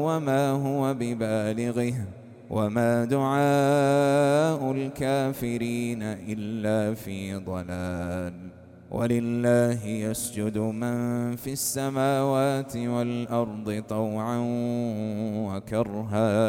وما هو ببالغه وما دعاء الكافرين إلا في ضلال. ولله يسجد من في السماوات والأرض طوعا وكرها